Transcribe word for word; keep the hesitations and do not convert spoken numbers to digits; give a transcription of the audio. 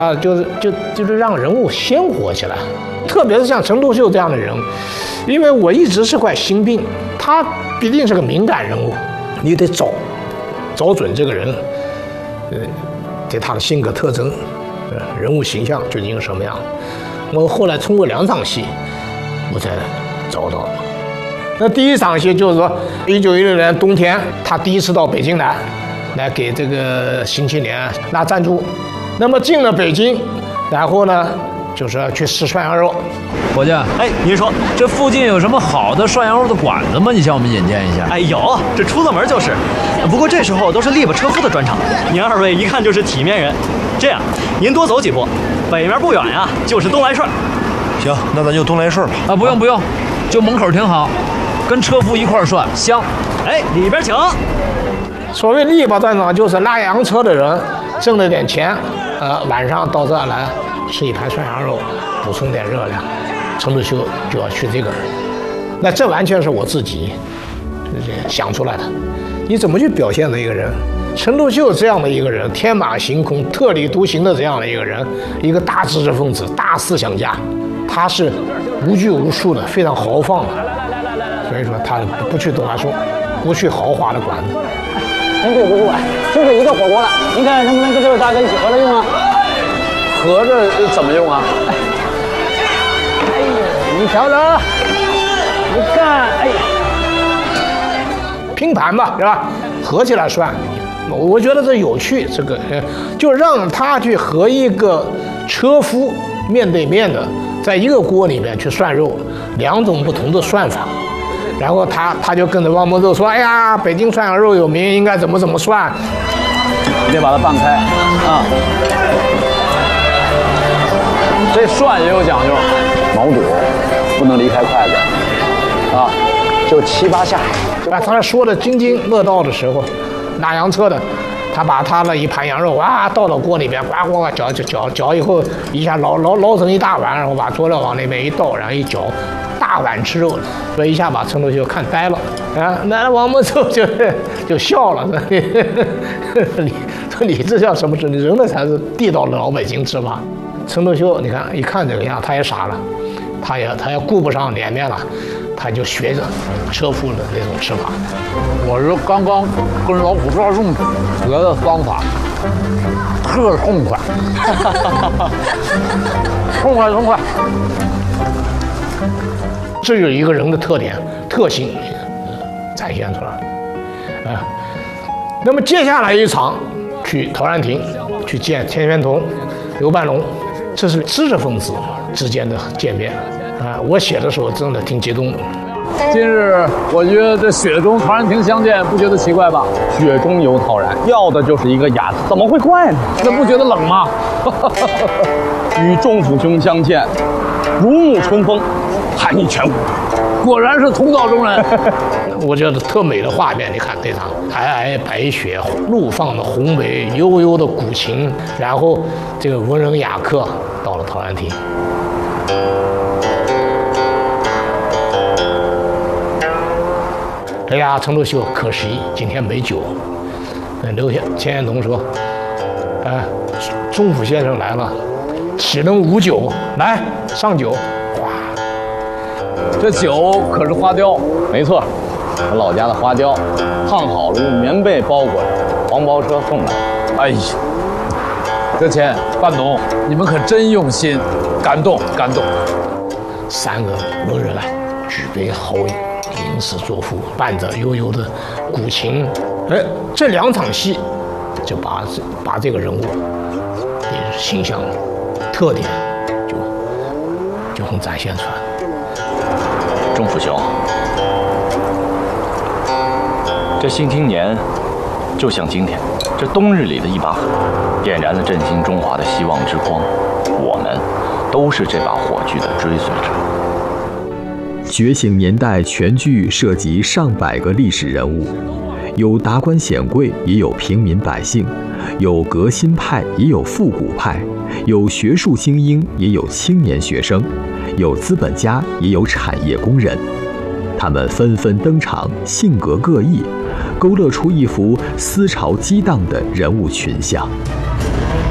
啊，就是就就是让人物鲜活起来，特别是像陈独秀这样的人，因为我一直是块心病，他必定是个敏感人物，你得找找准这个人，呃，对他的性格特征，呃，人物形象究竟是什么样。我后来通过两场戏，我才找到了。那第一场戏就是说，一九一六年冬天，他第一次到北京来，来给这个《新青年》拿赞助。那么进了北京，然后呢，就是要去吃涮羊肉。 伙计， 哎，您说这附近有什么好的涮羊肉的馆子吗？你向我们引荐一下。 哎，有，这出了门就是。不过这时候都是力巴车夫的专场，您二位一看就是体面人。这样，您多走几步，北面不远呀，就是东来顺。 行，那咱就东来顺吧。 啊，不用不用，就门口挺好，跟车夫一块涮香。 哎，里边请。 所谓力巴专场，就是拉洋车的人挣了点钱。呃，晚上到这儿来吃一盘涮羊肉，补充点热量。陈独秀就要去这个，那这完全是我自己想出来的。你怎么去表现的一个人？陈独秀这样的一个人，天马行空、特立独行的这样的一个人，一个大知识分子、大思想家，他是无拘无束的，非常豪放的。所以说他不去东来顺，不去豪华的馆子。 人贵不贵，就是一个火锅了。您看能不能跟这位大哥一起合着用啊？ 合着怎么用啊？ 哎呦，你瞧着，你看，哎呀， 拼盘吧，是吧？合起来涮，我觉得这有趣。这个，呃，就让他去和一个车夫面对面的，在一个锅里面去涮肉，两种不同的涮法。然后他他就跟着汪孟宙说：“哎呀，北京涮羊肉有名，应该怎么怎么涮。” 你得把它拌开啊。这涮也有讲究，毛肚不能离开筷子啊，就七八下。 啊，他说的津津乐道的时候，拉洋车的，他把他的一盘羊肉啊倒到锅里边，呱呱呱搅搅搅搅以后，一下捞捞捞成一大碗，然后把佐料往那边一倒，然后一搅。大碗吃肉，所以一下把陈独秀看呆了啊！那王孟宙就就笑了，你说你这叫什么吃？你人的才是地道的老北京吃法。陈独秀，你看一看这个样，他也傻了，他也他也顾不上脸面了，他就学着车夫的那种吃法。 我是刚刚跟老虎抓粽子学的方法，特痛快，痛快痛快。这就是一个人的特点、特性，展现出来，啊。那么接下来一场，去陶然亭，去见钱玄同、刘半农，这是知识分子之间的见面，啊。我写的时候真的挺激动的。 今日我觉得这雪中陶然亭相见，不觉得奇怪吧？雪中有陶然，要的就是一个雅字，怎么会怪呢？那不觉得冷吗？与仲甫兄相见，如沐春风。寒意全无，果然是同道中人。 我觉得特美的画面，你看这场皑皑白雪，怒放的宏伟，悠悠的古琴，然后这个文人雅客到了陶然亭。哎呀，陈独秀可惜今天没酒。刘钱玄同说：“哎，仲甫先生来了，岂能无酒？来上酒。” 这酒可是花雕，没错，我老家的花雕，烫好了用棉被包裹着，黄包车送来。 哎呀，德谦、半董，你们可真用心，感动感动。 三个文人啊，举杯好饮，吟诗作赋，伴着悠悠的古琴，哎，这两场戏就把这把这个人物的形象特点就就很展现出来。 仲甫兄，这新青年就像今天这冬日里的一把火，点燃了振兴中华的希望之光。我们都是这把火炬的追随者。 觉醒年代全剧涉及上百个历史人物，有达官显贵，也有平民百姓，有革新派，也有复古派，有学术精英，也有青年学生。有资本家，也有产业工人，他们纷纷登场，性格各异，勾勒出一幅思潮激荡的人物群像。